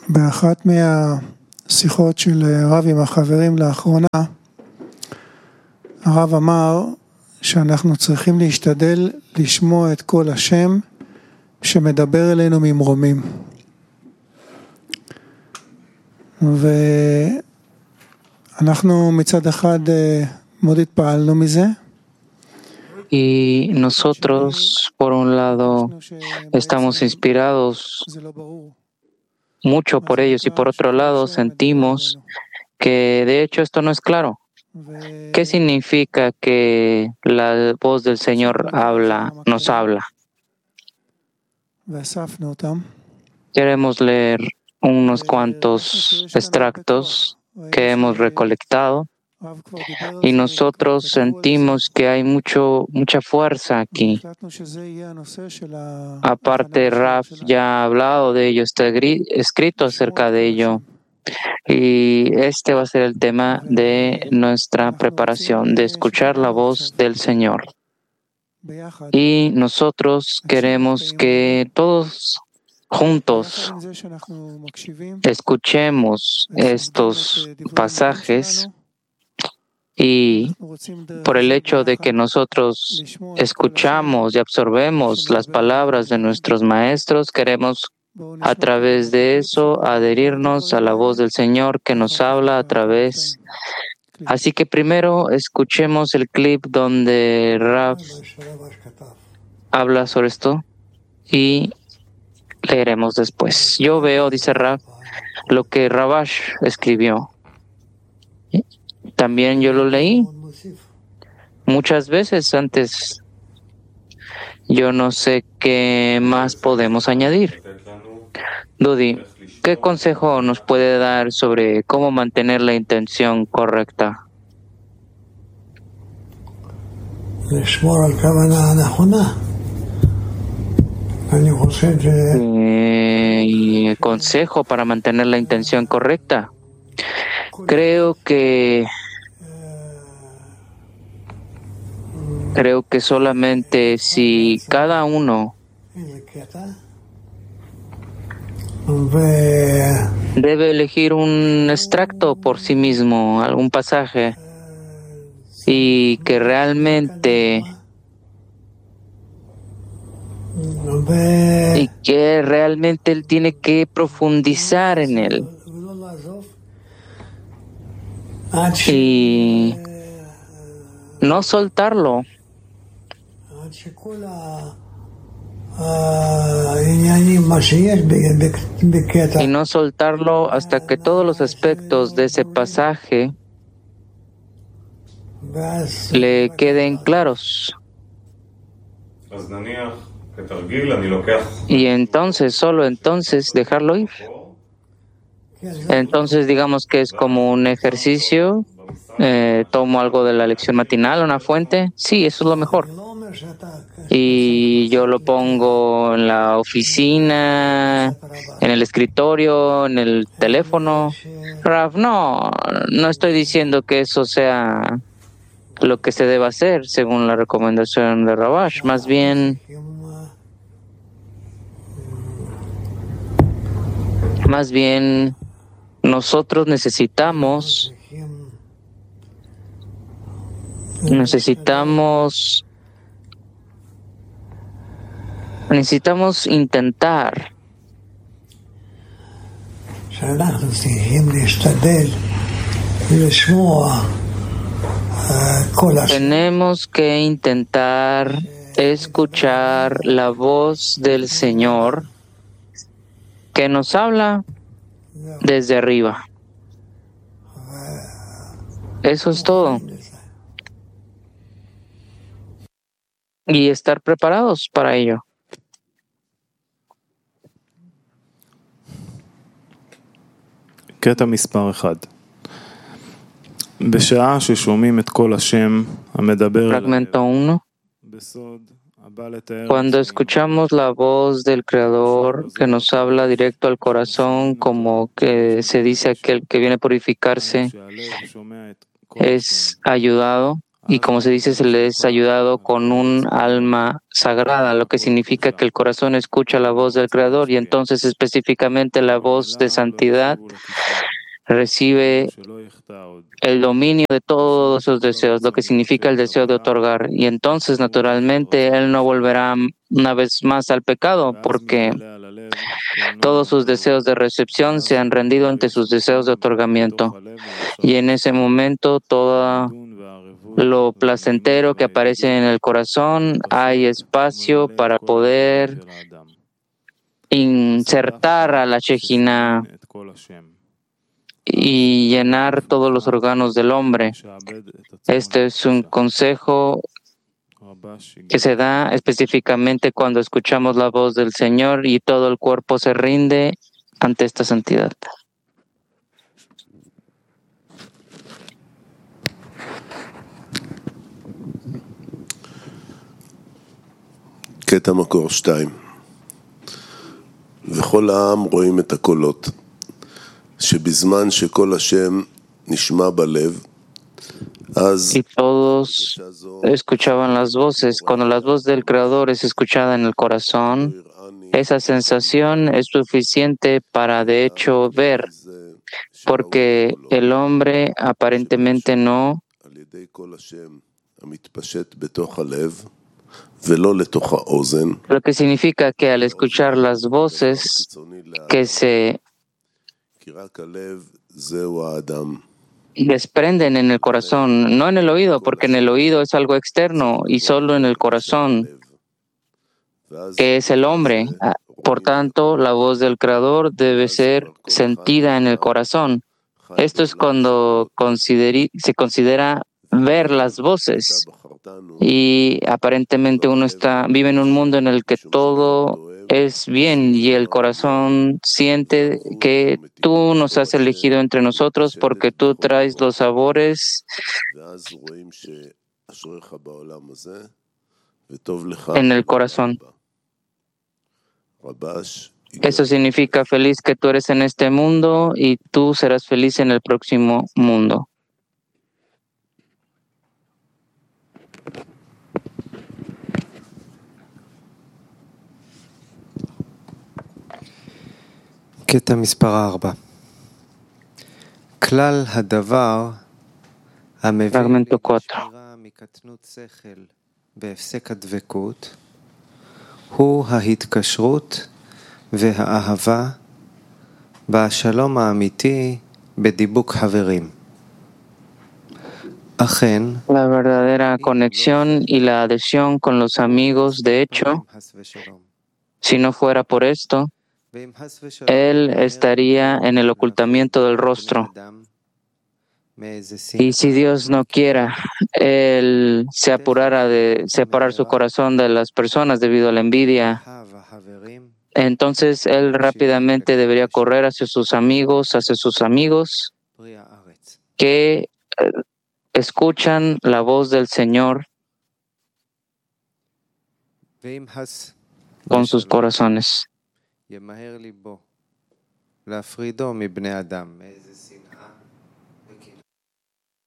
באחת מהשיחות של הרב עם החברים לאחרונה, הרב אמר שאנחנו צריכים להשתדל לשמוע את קול השם שמדבר אלינו ממרומים. ואנחנו מצד אחד מאוד התפעלנו מזה. Y nosotros, por un lado, estamos inspirados mucho por ellos y por otro lado sentimos que de hecho esto no es claro. ¿Qué significa que la voz del Señor nos habla? Queremos leer unos cuantos extractos que hemos recolectado y nosotros sentimos que hay mucha fuerza aquí. Aparte, Raf ya ha hablado de ello, está escrito acerca de ello. Y este va a ser el tema de nuestra preparación, de escuchar la voz del Señor. Y nosotros queremos que todos juntos escuchemos estos pasajes. Y por el hecho de que nosotros escuchamos y absorbemos las palabras de nuestros maestros, queremos a través de eso adherirnos a la voz del Señor que nos habla a través. Así que primero escuchemos el clip donde Rav habla sobre esto y leeremos después. Yo veo, dice Rav, lo que Ravash escribió. También yo lo leí muchas veces antes. Yo no sé qué más podemos añadir. Dudi, ¿qué consejo nos puede dar sobre cómo mantener la intención correcta? Consejo para mantener la intención correcta. Creo que solamente si cada uno debe elegir un extracto por sí mismo, algún pasaje, y que realmente él tiene que profundizar en él. Y no soltarlo. Y no soltarlo hasta que todos los aspectos de ese pasaje le queden claros. Y entonces, solo entonces, dejarlo ir. Entonces, digamos que es como un ejercicio. Tomo algo de la lección matinal, una fuente. Sí, eso es lo mejor. Y yo lo pongo en la oficina, en el escritorio, en el teléfono. Rav, no estoy diciendo que eso sea lo que se debe hacer según la recomendación de Ravash. Más bien, nosotros necesitamos intentar. Tenemos que intentar escuchar la voz del Señor que nos habla desde arriba. Eso es todo. Y estar preparados para ello. קטע מספר 1. בשעה ששומעים את קול השם המדבר Fragmento 1. בסוד הבא לתאר Cuando escuchamos la voz del Creador que nos habla directo al corazón, como que se dice aquel que viene a purificarse es ayudado, y como se dice, se les ha ayudado con un alma sagrada, lo que significa que el corazón escucha la voz del Creador y entonces específicamente la voz de santidad recibe el dominio de todos sus deseos, lo que significa el deseo de otorgar. Y entonces, naturalmente, él no volverá una vez más al pecado, porque todos sus deseos de recepción se han rendido ante sus deseos de otorgamiento. Y en ese momento, todo lo placentero que aparece en el corazón, hay espacio para poder insertar a la Shejina y llenar todos los órganos del hombre. Este es un consejo que se da específicamente cuando escuchamos la voz del Señor y todo el cuerpo se rinde ante esta santidad. קטע מקור 2 וכל העם רואים את הקולות שבזמן שקול השם נשמע בלב Y todos escuchaban las voces. Cuando la voz del Creador es escuchada en el corazón, esa sensación es suficiente para de hecho ver, porque el hombre aparentemente no lo que significa que al escuchar las voces que se desprenden en el corazón, no en el oído, porque en el oído es algo externo y solo en el corazón, que es el hombre. Por tanto, la voz del Creador debe ser sentida en el corazón. Esto es cuando se considera ver las voces. Y aparentemente uno vive en un mundo en el que todo es bien y el corazón siente que tú nos has elegido entre nosotros porque tú traes los sabores en el corazón. Eso significa feliz que tú eres en este mundo y tú serás feliz en el próximo mundo. קטע מספר 4 כלל הדבר המביא לשבירה מקטנות שכל בהפסק הדבקות הוא ההתקשרות והאהבה והשלום האמיתי בדיבוק חברים. La verdadera conexión y la adhesión con los amigos, de hecho, si no fuera por esto, él estaría en el ocultamiento del rostro. Y si Dios no quiera, él se apurara de separar su corazón de las personas debido a la envidia, entonces él rápidamente debería correr hacia sus amigos que escuchan la voz del Señor con sus corazones.